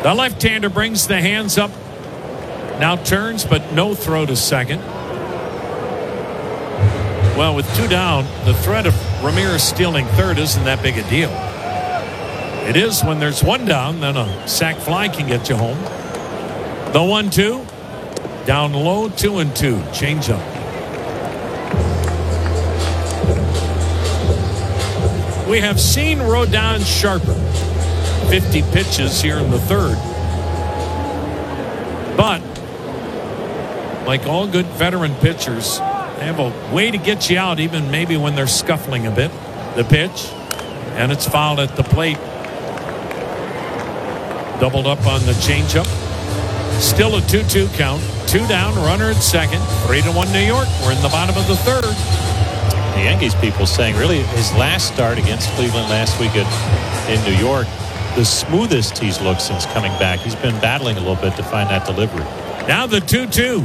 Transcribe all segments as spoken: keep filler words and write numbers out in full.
The left-hander brings the hands up. Now turns, but no throw to second. Well, with two down, the threat of Ramirez stealing third isn't that big a deal. It is when there's one down, then a sac fly can get you home. The one two. Down low, two and two. Change up. We have seen Rodon sharper. fifty pitches here in the third. But like all good veteran pitchers, they have a way to get you out even maybe when they're scuffling a bit. The pitch, and it's fouled at the plate. Doubled up on the changeup. Still a two two count. Two down, runner at second. Three to one New York. We're in the bottom of the third. The Yankees people saying really his last start against Cleveland last week in New York, the smoothest he's looked since coming back. He's been battling a little bit to find that delivery. Now the two two.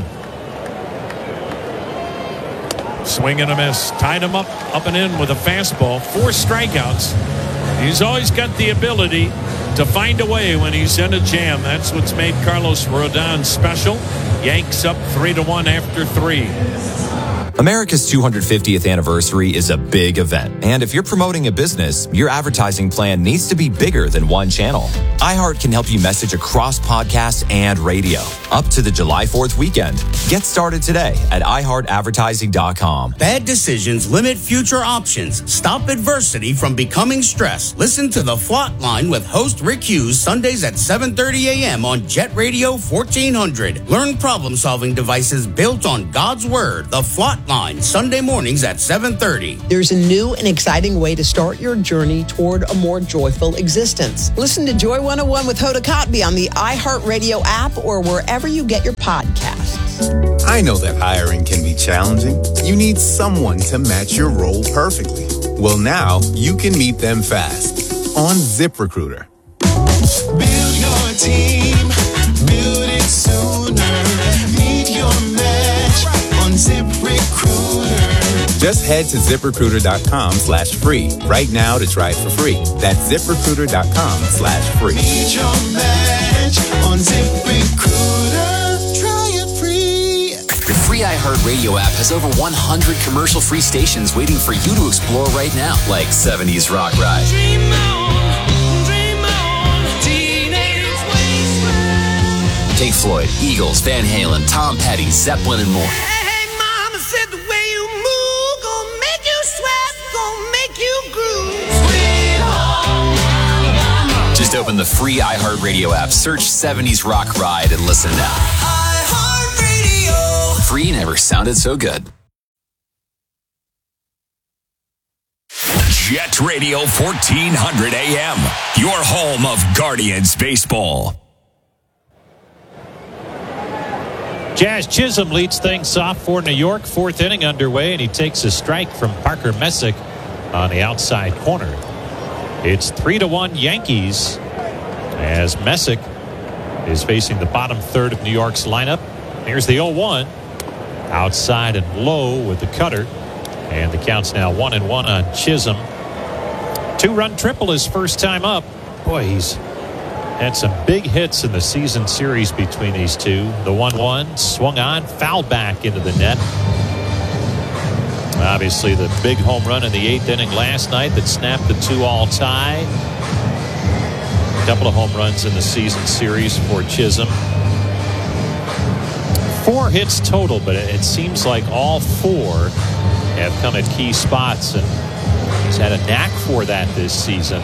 Swing and a miss. Tied him up, up and in with a fastball. Four strikeouts. He's always got the ability to find a way when he's in a jam. That's what's made Carlos Rodon special. Yanks up three to one after three. America's two hundred fiftieth anniversary is a big event. And if you're promoting a business, your advertising plan needs to be bigger than one channel. iHeart can help you message across podcasts and radio up to the July fourth weekend. Get started today at i heart advertising dot com. Bad decisions limit future options. Stop adversity from becoming stress. Listen to The Flot Line with host Rick Hughes Sundays at seven thirty a.m. on Jet Radio fourteen hundred. Learn problem-solving devices built on God's Word. The Flot Line, Sunday mornings at seven thirty. There's a new and exciting way to start your journey toward a more joyful existence. Listen to Joy one oh one with Hoda Kotb on the iHeartRadio app or wherever you get your podcasts. I know that hiring can be challenging. You need someone to match your role perfectly. Well, now you can meet them fast on ZipRecruiter. Build your team, build it sooner. Meet your match on ZipRecruiter. Just head to ZipRecruiter.com slash free right now to try it for free. That's ZipRecruiter.com slash free. Meet your match on ZipRecruiter. Try it free. The free iHeartRadio app has over one hundred commercial-free stations waiting for you to explore right now, like seventies Rock Ride. Dream on, dream on, Teenage Wasteland. Pink Floyd, Eagles, Van Halen, Tom Petty, Zeppelin, and more. Hey, mama said the way you move gon' make you sweat, gon' make you groove. Sweet home Alabama. Just open the free iHeartRadio app, search seventies Rock Ride, and listen now. iHeartRadio. Free never sounded so good. Jet Radio fourteen hundred A M, your home of Guardians baseball. Jazz Chisholm leads things off for New York. Fourth inning underway, and he takes a strike from Parker Messick on the outside corner. It's three to one Yankees as Messick is facing the bottom third of New York's lineup. Here's the oh one. Outside and low with the cutter. And the count's now one and one on Chisholm. Two-run triple his first time up. Boy, he's had some big hits in the season series between these two. The one one swung on, fouled back into the net. Obviously, the big home run in the eighth inning last night that snapped the two-all tie. A couple of home runs in the season series for Chisholm. Four hits total, but it seems like all four have come at key spots, and he's had a knack for that this season.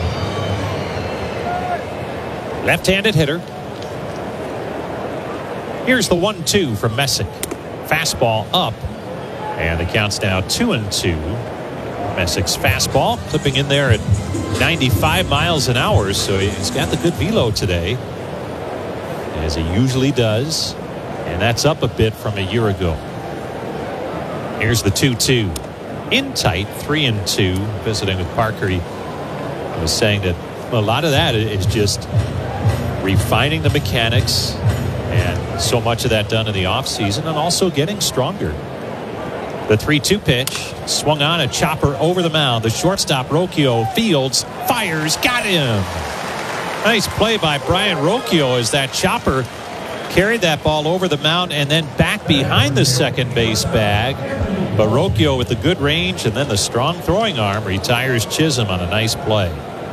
Left-handed hitter. Here's the one two from Messick. Fastball up, and the count's now two and two. Messick's fastball clipping in there at ninety-five miles an hour, so he's got the good velo today, as he usually does. And that's up a bit from a year ago. Here's the two two. In tight, three and two. Visiting with Parker, he was saying that a lot of that is just refining the mechanics, and so much of that done in the offseason, and also getting stronger. The three two pitch swung on, a chopper over the mound. The shortstop, Rocchio, fields, fires, got him. Nice play by Brian Rocchio as that chopper carried that ball over the mound and then back behind the second base bag. But Rocchio with the good range and then the strong throwing arm retires Chisholm on a nice play.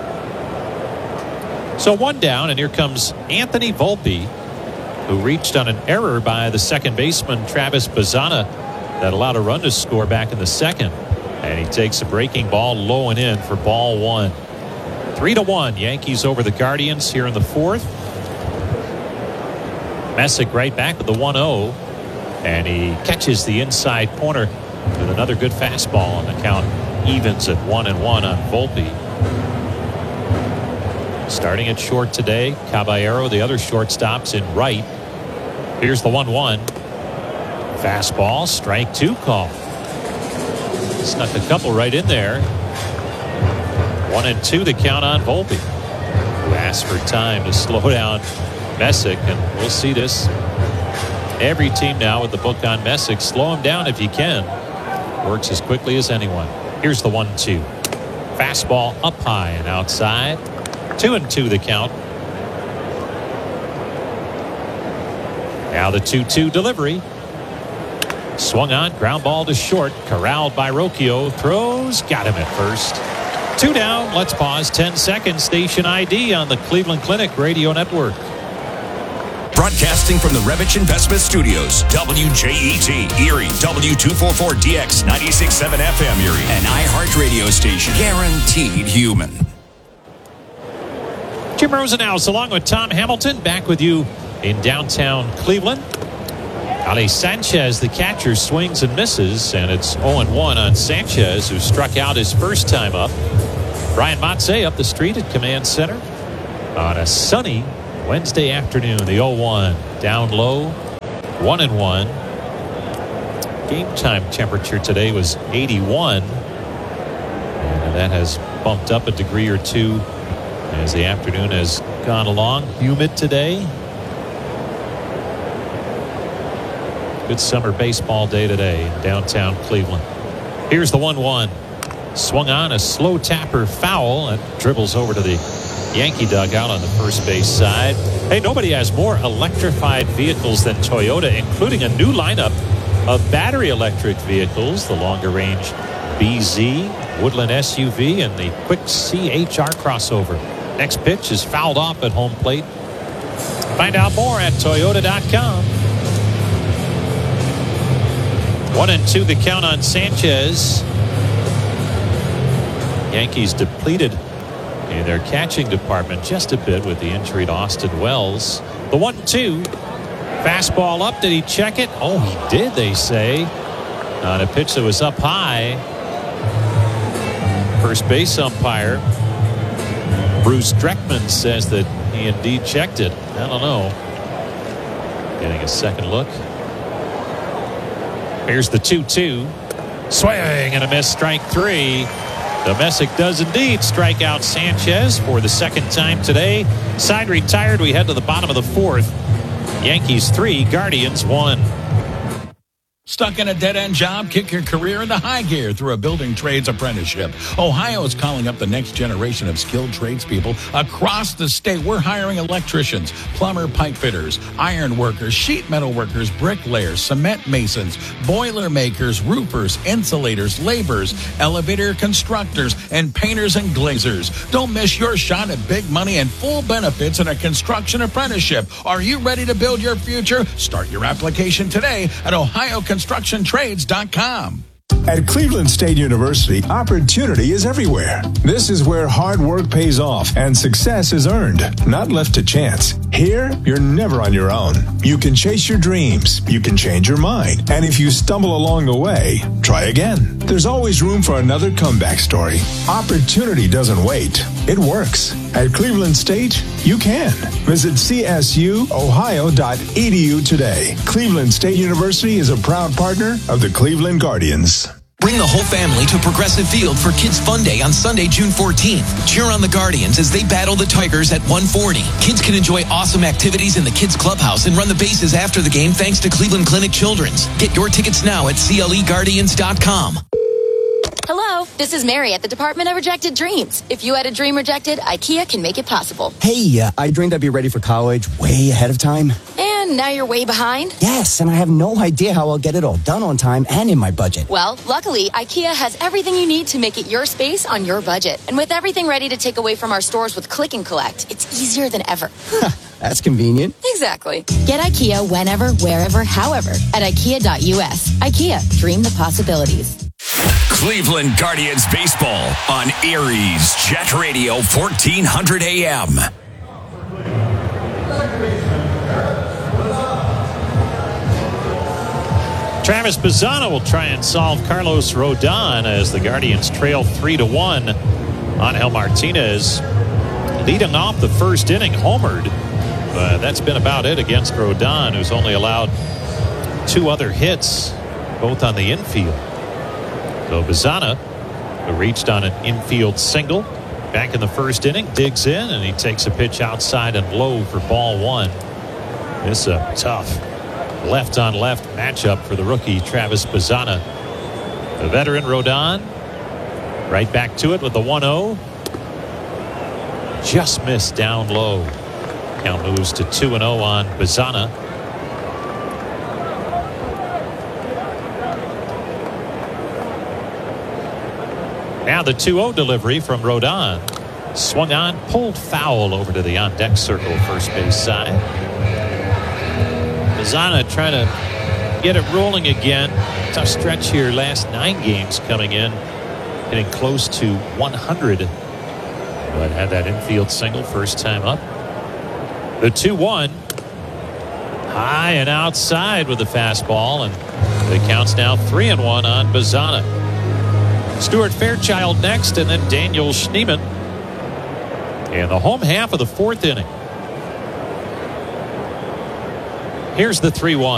So one down, and here comes Anthony Volpe, who reached on an error by the second baseman Travis Bazzana that allowed a run to score back in the second. And he takes a breaking ball low and in for ball one. Three to one, Yankees over the Guardians here in the fourth. Messick right back with the one oh, and he catches the inside corner with another good fastball, and the count evens at one and one on Volpe. Starting at short today, Caballero, the other shortstop's in right. Here's the one one. Fastball, strike two call. Snuck a couple right in there. One and two to count on Volpe, who asked for time to slow down Messick, and we'll see this. Every team now with the book on Messick. Slow him down if you can. Works as quickly as anyone. Here's the one two. Fastball up high and outside. Two and two the count. Now the two two delivery. Swung on, ground ball to short. Corralled by Rocchio. Throws, got him at first. Two down. Let's pause ten seconds. Station I D on the Cleveland Clinic Radio Network. Broadcasting from the Revich Investment Studios, W J E T, Erie, W two forty-four D X, ninety-six point seven F M Erie, an iHeart radio station, guaranteed human. Jim Rosenhaus along with Tom Hamilton back with you in downtown Cleveland. Ale Sanchez, the catcher, swings and misses, and it's oh and one on Sanchez, who struck out his first time up. Brian Motze up the street at Command Center on a sunny Wednesday afternoon. The oh one down low, one and one. Game time temperature today was eighty-one, and that has bumped up a degree or two as the afternoon has gone along. Humid today. Good summer baseball day today in downtown Cleveland. Here's the one one. Swung on, a slow tapper foul, and dribbles over to the Yankee dugout on the first base side. Hey, nobody has more electrified vehicles than Toyota, including a new lineup of battery electric vehicles, the longer range B Z, Woodland S U V, and the quick C H R crossover. Next pitch is fouled off at home plate. Find out more at toyota dot com. One and two the count on Sanchez. Yankees depleted in their catching department just a bit with the injury to Austin Wells. The one two. Fastball up. Did he check it? Oh, he did, they say. On a pitch that was up high. First base umpire Bruce Dreckman says that he indeed checked it. I don't know. Getting a second look. Here's the two two. Swing and a miss, strike three. The Messick does indeed strike out Sanchez for the second time today. Side retired. We head to the bottom of the fourth. Yankees three, Guardians one. Stuck in a dead-end job? Kick your career into high gear through a building trades apprenticeship. Ohio is calling up the next generation of skilled tradespeople across the state. We're hiring electricians, plumber, pipe fitters, iron workers, sheet metal workers, bricklayers, cement masons, boiler makers, roofers, insulators, laborers, elevator constructors, and painters and glazers. Don't miss your shot at big money and full benefits in a construction apprenticeship. Are you ready to build your future? Start your application today at ohio construction trades dot com. At Cleveland State University, opportunity is everywhere. This is where hard work pays off and success is earned, not left to chance. Here, you're never on your own. You can chase your dreams, you can change your mind, and if you stumble along the way, try again. There's always room for another comeback story. Opportunity doesn't wait. It works. At Cleveland State, you can. Visit c s u ohio dot e d u today. Cleveland State University is a proud partner of the Cleveland Guardians. Bring the whole family to Progressive Field for Kids Fun Day on Sunday, June fourteenth. Cheer on the Guardians as they battle the Tigers at one forty. Kids can enjoy awesome activities in the Kids Clubhouse and run the bases after the game thanks to Cleveland Clinic Children's. Get your tickets now at c l e guardians dot com. Hello, Hello, this is Mary at the Department of Rejected Dreams. If you had a dream rejected, IKEA can make it possible. Hey, uh, I dreamed I'd be ready for college way ahead of time. And now you're way behind? Yes, and I have no idea how I'll get it all done on time and in my budget. Well, luckily, IKEA has everything you need to make it your space on your budget. And with everything ready to take away from our stores with Click and Collect, it's easier than ever. That's convenient. Exactly. Get IKEA whenever, wherever, however at ikea dot u s. IKEA, dream the possibilities. Cleveland Guardians baseball on Erie's Jet Radio fourteen hundred A M. Travis Bazzana will try and solve Carlos Rodon as the Guardians trail three to one. Angel Martinez leading off the first inning, homered. But that's been about it against Rodon, who's only allowed two other hits, both on the infield. So Bazzana, who reached on an infield single back in the first inning, digs in, and he takes a pitch outside and low for ball one. This is a tough left-on-left matchup for the rookie Travis Bazzana. The veteran Rodon right back to it with the one oh. Just missed down low. Count moves to two and oh on Bazzana. Now the two oh delivery from Rodon. Swung on, pulled foul over to the on-deck circle, first base side. Bazzana trying to get it rolling again. Tough stretch here, last nine games coming in, getting close to one hundred. But had that infield single first time up. The two one. High and outside with the fastball, and the count's now three and one on Bazzana. Stuart Fairchild next, and then Daniel Schneemann in the home half of the fourth inning. Here's the three one.